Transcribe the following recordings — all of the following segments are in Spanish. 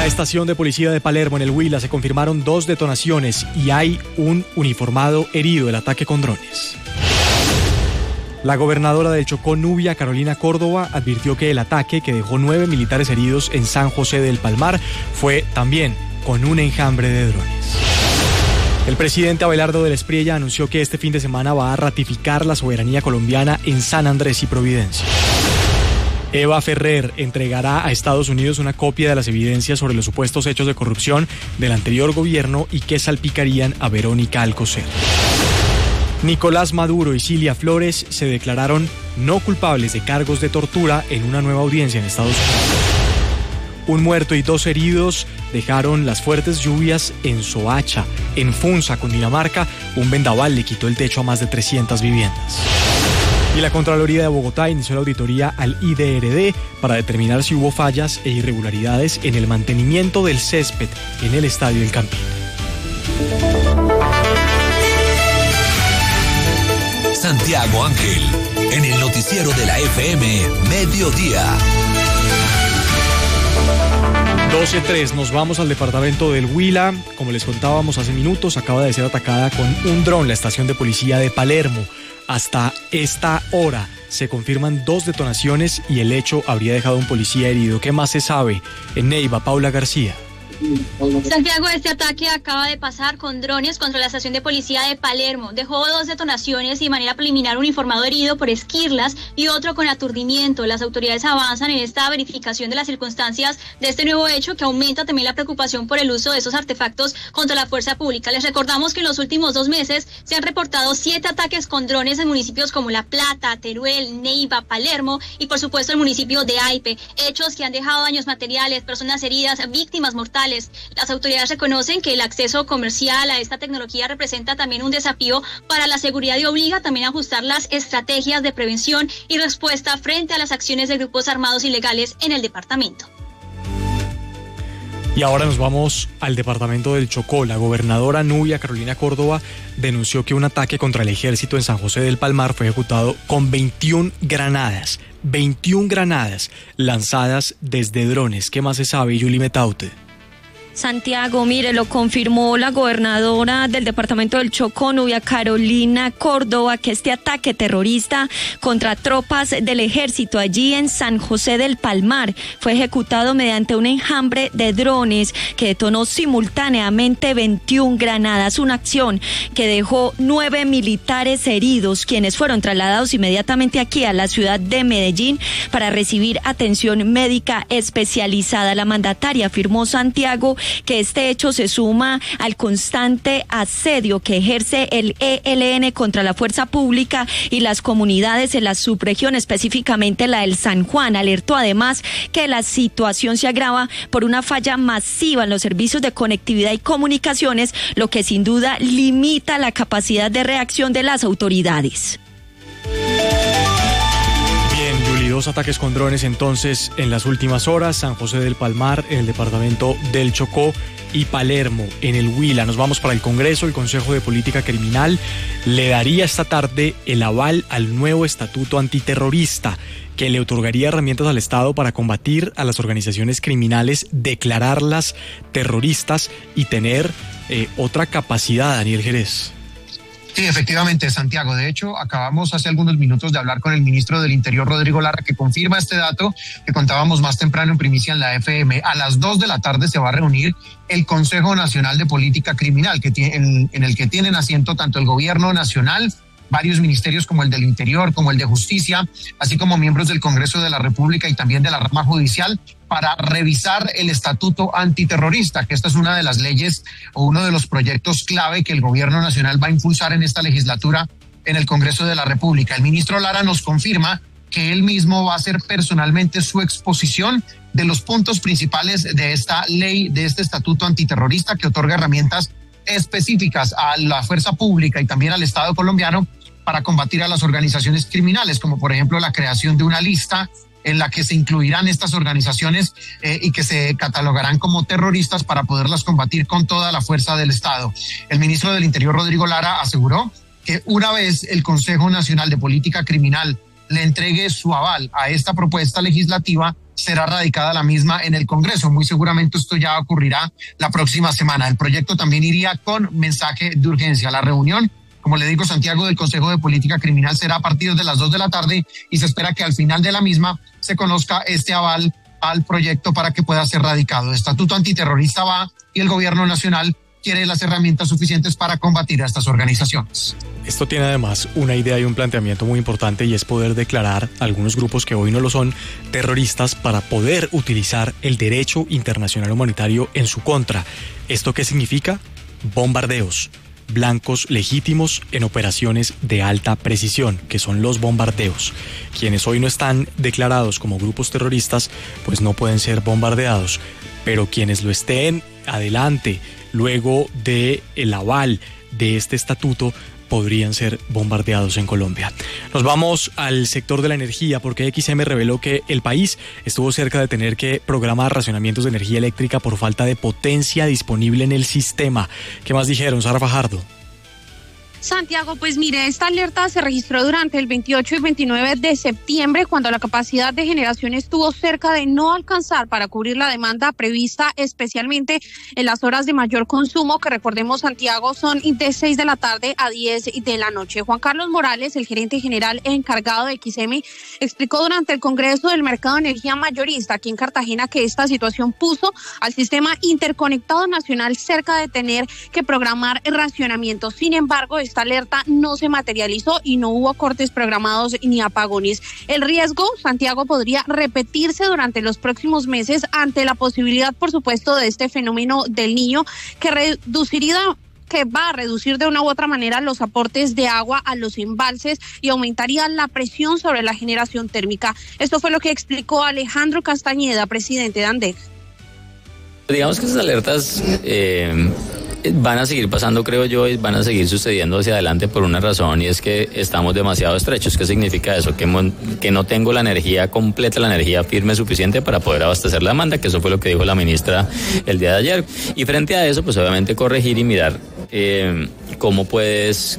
la estación de policía de Palermo, en el Huila, se confirmaron 2 detonaciones y hay un uniformado herido del ataque con drones. La gobernadora del Chocó, Nubia Carolina Córdoba, advirtió que el ataque, que dejó 9 militares heridos en San José del Palmar, fue también con un enjambre de drones. El presidente Abelardo del Espriella anunció que este fin de semana va a ratificar la soberanía colombiana en San Andrés y Providencia. Eva Ferrer entregará a Estados Unidos una copia de las evidencias sobre los supuestos hechos de corrupción del anterior gobierno y que salpicarían a Verónica Alcocer. Nicolás Maduro y Cilia Flores se declararon no culpables de cargos de tortura en una nueva audiencia en Estados Unidos. Un muerto y 2 heridos dejaron las fuertes lluvias en Soacha, en Funza, Cundinamarca. Un vendaval le quitó el techo a más de 300 viviendas. Y la Contraloría de Bogotá inició la auditoría al IDRD para determinar si hubo fallas e irregularidades en el mantenimiento del césped en el Estadio El Campín. Santiago Ángel, en el noticiero de la FM, Mediodía. 12:03, nos vamos al departamento del Huila. Como les contábamos hace minutos, acaba de ser atacada con un dron la estación de policía de Palermo. Hasta esta hora se confirman 2 detonaciones y el hecho habría dejado a un policía herido. ¿Qué más se sabe? En Neiva, Paula García. Santiago, este ataque acaba de pasar con drones contra la estación de policía de Palermo. Dejó 2 detonaciones y de manera preliminar un uniformado herido por esquirlas y otro con aturdimiento. Las autoridades avanzan en esta verificación de las circunstancias de este nuevo hecho, que aumenta también la preocupación por el uso de esos artefactos contra la fuerza pública. Les recordamos que en los últimos 2 meses se han reportado 7 ataques con drones en municipios como La Plata, Teruel, Neiva, Palermo y por supuesto el municipio de Aipe. Hechos que han dejado daños materiales, personas heridas, víctimas mortales. Las autoridades reconocen que el acceso comercial a esta tecnología representa también un desafío para la seguridad y obliga también a ajustar las estrategias de prevención y respuesta frente a las acciones de grupos armados ilegales en el departamento. Y ahora nos vamos al departamento del Chocó. La gobernadora Nubia Carolina Córdoba denunció que un ataque contra el ejército en San José del Palmar fue ejecutado con 21 granadas lanzadas desde drones. ¿Qué más se sabe, Yuli Metaute? Santiago, mire, lo confirmó la gobernadora del departamento del Chocó, Nubia Carolina Córdoba, que este ataque terrorista contra tropas del ejército allí en San José del Palmar fue ejecutado mediante un enjambre de drones que detonó simultáneamente 21 granadas, una acción que dejó 9 militares heridos, quienes fueron trasladados inmediatamente aquí a la ciudad de Medellín para recibir atención médica especializada. La mandataria afirmó, Santiago, que este hecho se suma al constante asedio que ejerce el ELN contra la fuerza pública y las comunidades en la subregión, específicamente la del San Juan. Alertó además que la situación se agrava por una falla masiva en los servicios de conectividad y comunicaciones, lo que sin duda limita la capacidad de reacción de las autoridades. 2 ataques con drones entonces en las últimas horas: San José del Palmar en el departamento del Chocó y Palermo en el Huila. Nos vamos para el Congreso. El Consejo de Política Criminal le daría esta tarde el aval al nuevo estatuto antiterrorista que le otorgaría herramientas al Estado para combatir a las organizaciones criminales, declararlas terroristas y tener otra capacidad, Daniel Jerez. Sí, efectivamente, Santiago. De hecho, acabamos hace algunos minutos de hablar con el ministro del Interior, Rodrigo Lara, que confirma este dato que contábamos más temprano en primicia en la FM. A las 2 de la tarde se va a reunir el Consejo Nacional de Política Criminal, en el que tienen asiento tanto el Gobierno Nacional, varios ministerios como el del Interior, como el de Justicia, así como miembros del Congreso de la República y también de la rama judicial, para revisar el estatuto antiterrorista, que esta es una de las leyes o uno de los proyectos clave que el Gobierno Nacional va a impulsar en esta legislatura en el Congreso de la República. El ministro Lara nos confirma que él mismo va a hacer personalmente su exposición de los puntos principales de esta ley, de este estatuto antiterrorista, que otorga herramientas específicas a la fuerza pública y también al Estado colombiano para combatir a las organizaciones criminales, como por ejemplo la creación de una lista en la que se incluirán estas organizaciones y que se catalogarán como terroristas para poderlas combatir con toda la fuerza del Estado. El ministro del Interior, Rodrigo Lara, aseguró que una vez el Consejo Nacional de Política Criminal le entregue su aval a esta propuesta legislativa, será radicada la misma en el Congreso. Muy seguramente esto ya ocurrirá la próxima semana. El proyecto también iría con mensaje de urgencia. La reunión, como le digo, Santiago, del Consejo de Política Criminal será a partir de las 2 de la tarde y se espera que al final de la misma se conozca este aval al proyecto para que pueda ser radicado. El Estatuto Antiterrorista va y el Gobierno Nacional quiere las herramientas suficientes para combatir a estas organizaciones. Esto tiene además una idea y un planteamiento muy importante, y es poder declarar a algunos grupos que hoy no lo son terroristas para poder utilizar el derecho internacional humanitario en su contra. ¿Esto qué significa? Bombardeos. Blancos legítimos en operaciones de alta precisión, que son los bombardeos. Quienes hoy no están declarados como grupos terroristas, pues no pueden ser bombardeados, pero quienes lo estén, adelante, luego de el aval de este estatuto, podrían ser bombardeados en Colombia. Nos vamos al sector de la energía, porque XM reveló que el país estuvo cerca de tener que programar racionamientos de energía eléctrica por falta de potencia disponible en el sistema. ¿Qué más dijeron, Sara Fajardo? Santiago, pues mire, esta alerta se registró durante el 28 y 29 de septiembre, cuando la capacidad de generación estuvo cerca de no alcanzar para cubrir la demanda prevista, especialmente en las horas de mayor consumo, que recordemos, Santiago, son de 6 de la tarde a 10 de la noche. Juan Carlos Morales, el gerente general encargado de XM, explicó durante el Congreso del Mercado de Energía Mayorista aquí en Cartagena que esta situación puso al sistema interconectado nacional cerca de tener que programar racionamientos. Sin embargo, esta alerta no se materializó y no hubo cortes programados ni apagones. El riesgo, Santiago, podría repetirse durante los próximos meses ante la posibilidad, por supuesto, de este fenómeno del Niño, que va a reducir de una u otra manera los aportes de agua a los embalses y aumentaría la presión sobre la generación térmica. Esto fue lo que explicó Alejandro Castañeda, presidente de ANDEC. Digamos que esas alertas van a seguir pasando, creo yo, y van a seguir sucediendo hacia adelante por una razón, y es que estamos demasiado estrechos. ¿Qué significa eso? Que no tengo la energía completa, la energía firme suficiente para poder abastecer la demanda, que eso fue lo que dijo la ministra el día de ayer. Y frente a eso, pues obviamente corregir y mirar cómo puedes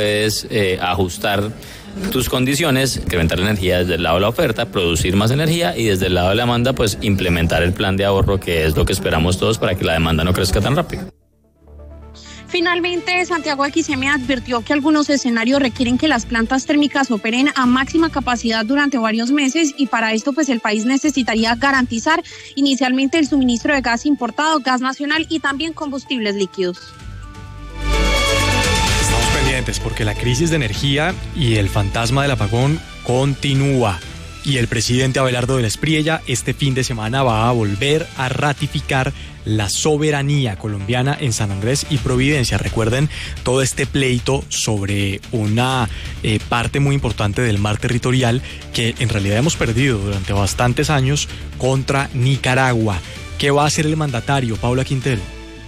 ajustar tus condiciones, incrementar la energía desde el lado de la oferta, producir más energía, y desde el lado de la demanda, pues implementar el plan de ahorro, que es lo que esperamos todos para que la demanda no crezca tan rápido. Finalmente, Santiago, XM advirtió que algunos escenarios requieren que las plantas térmicas operen a máxima capacidad durante varios meses, y para esto pues el país necesitaría garantizar inicialmente el suministro de gas importado, gas nacional y también combustibles líquidos. Estamos pendientes porque la crisis de energía y el fantasma del apagón continúa. Y el presidente Abelardo del Espriella este fin de semana va a volver a ratificar la soberanía colombiana en San Andrés y Providencia. Recuerden todo este pleito sobre una parte muy importante del mar territorial que en realidad hemos perdido durante bastantes años contra Nicaragua. ¿Qué va a hacer el mandatario, Paula Quintero?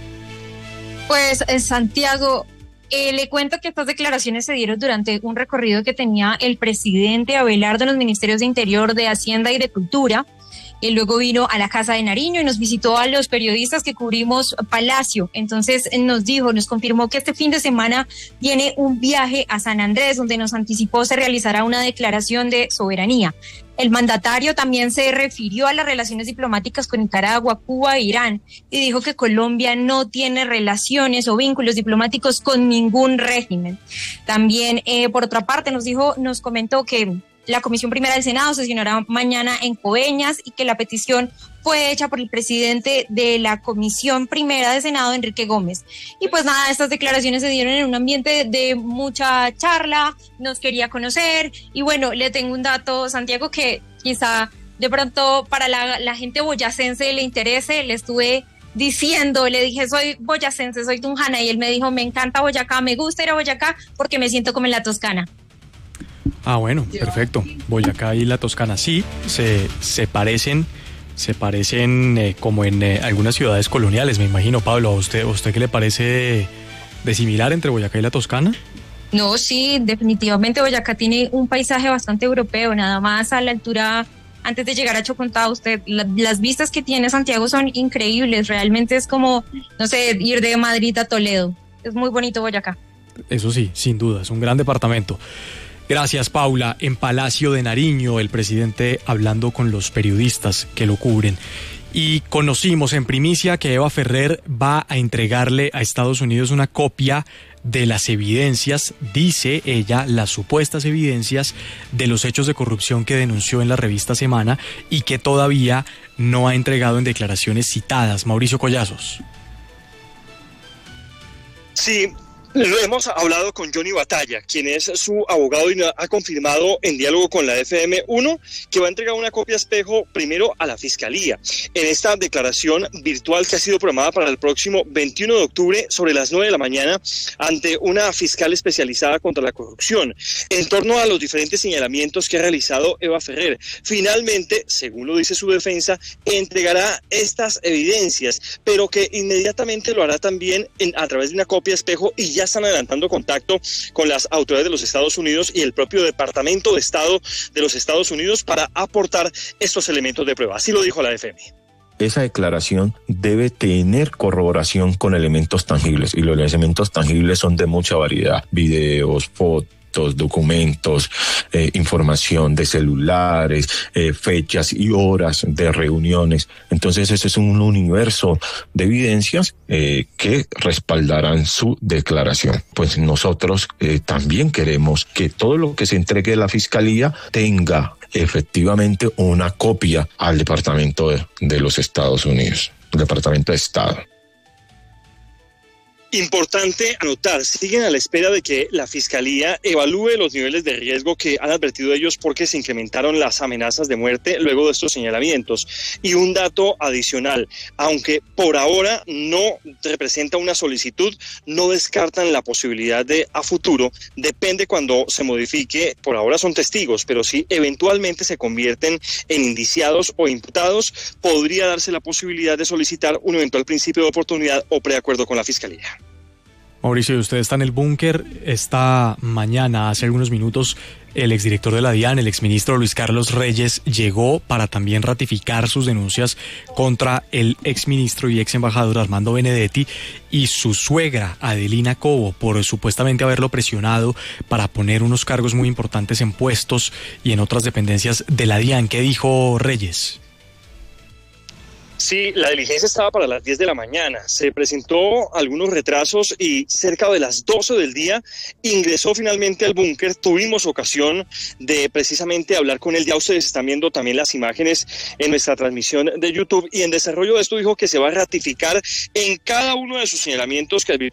Pues Santiago, le cuento que estas declaraciones se dieron durante un recorrido que tenía el presidente Abelardo en los ministerios de Interior, de Hacienda y de Cultura. Él luego vino a la Casa de Nariño y nos visitó a los periodistas que cubrimos Palacio. Entonces nos confirmó que este fin de semana viene un viaje a San Andrés, donde nos anticipó se realizará una declaración de soberanía. El mandatario también se refirió a las relaciones diplomáticas con Nicaragua, Cuba e Irán, y dijo que Colombia no tiene relaciones o vínculos diplomáticos con ningún régimen. También, por otra parte, nos comentó que la Comisión Primera del Senado sesionará mañana en Coveñas y que la petición fue hecha por el presidente de la Comisión Primera del Senado, Enrique Gómez. Y pues nada, estas declaraciones se dieron en un ambiente de mucha charla, nos quería conocer, y bueno, le tengo un dato, Santiago, que quizá de pronto para la gente boyacense le interese. Le estuve diciendo, le dije, soy boyacense, soy tunjana, y él me dijo, me encanta Boyacá, me gusta ir a Boyacá porque me siento como en la Toscana. Ah, bueno, perfecto. Boyacá y la Toscana sí se parecen como en algunas ciudades coloniales, me imagino. Pablo, ¿a usted qué le parece de similar entre Boyacá y la Toscana? No, sí, definitivamente Boyacá tiene un paisaje bastante europeo, nada más a la altura, antes de llegar a Chocontá, las vistas que tiene Santiago son increíbles, realmente es como, no sé, ir de Madrid a Toledo. Es muy bonito Boyacá. Eso sí, sin duda, es un gran departamento. Gracias, Paula. En Palacio de Nariño, el presidente hablando con los periodistas que lo cubren. Y conocimos en primicia que Eva Ferrer va a entregarle a Estados Unidos una copia de las evidencias, dice ella, las supuestas evidencias de los hechos de corrupción que denunció en la revista Semana y que todavía no ha entregado en declaraciones citadas. Mauricio Collazos. Sí. Lo hemos hablado con Johnny Batalla, quien es su abogado y ha confirmado en diálogo con la FM1 que va a entregar una copia espejo primero a la Fiscalía en esta declaración virtual que ha sido programada para el próximo 21 de octubre sobre las 9 de la mañana ante una fiscal especializada contra la corrupción en torno a los diferentes señalamientos que ha realizado Eva Ferrer. Finalmente, según lo dice su defensa, entregará estas evidencias, pero que inmediatamente lo hará también a través de una copia espejo y ya están adelantando contacto con las autoridades de los Estados Unidos y el propio Departamento de Estado de los Estados Unidos para aportar estos elementos de prueba. Así lo dijo la FM. Esa declaración debe tener corroboración con elementos tangibles, y los elementos tangibles son de mucha variedad: videos, fotos, documentos, información de celulares, fechas y horas de reuniones. Entonces ese es un universo de evidencias que respaldarán su declaración. Pues nosotros también queremos que todo lo que se entregue a la Fiscalía tenga efectivamente una copia al Departamento de los Estados Unidos, el Departamento de Estado. Importante anotar, siguen a la espera de que la Fiscalía evalúe los niveles de riesgo que han advertido ellos porque se incrementaron las amenazas de muerte luego de estos señalamientos. Y un dato adicional, aunque por ahora no representa una solicitud, no descartan la posibilidad de a futuro, depende cuando se modifique, por ahora son testigos, pero si eventualmente se convierten en indiciados o imputados, podría darse la posibilidad de solicitar un eventual principio de oportunidad o preacuerdo con la Fiscalía. Mauricio, usted está en el búnker. Esta mañana, hace algunos minutos, el exdirector de la DIAN, el exministro Luis Carlos Reyes, llegó para también ratificar sus denuncias contra el exministro y exembajador Armando Benedetti y su suegra, Adelina Cobo, por supuestamente haberlo presionado para poner unos cargos muy importantes en puestos y en otras dependencias de la DIAN. ¿Qué dijo Reyes? Sí, la diligencia estaba para las 10 de la mañana. Se presentó algunos retrasos y cerca de las 12 del día ingresó finalmente al búnker. Tuvimos ocasión de precisamente hablar con él. Ya ustedes están viendo también las imágenes en nuestra transmisión de YouTube. Y en desarrollo de esto dijo que se va a ratificar en cada uno de sus señalamientos que